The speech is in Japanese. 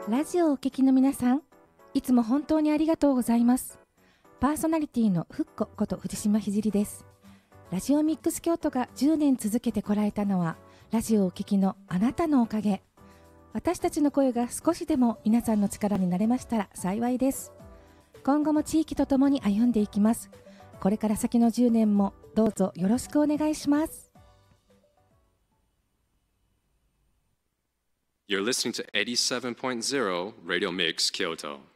ラジオをお聞きの皆さん、いつも本当にありがとうございます。パーソナリティのふっここと藤島ひじりです。ラジオミックス京都が10年続けてこられたのは、ラジオをお聞きのあなたのおかげ。私たちの声が少しでも皆さんの力になれましたら幸いです。今後も地域とともに歩んでいきます。これから先の10年もどうぞよろしくお願いします。 You're listening to 87.0 Radio Mix Kyoto.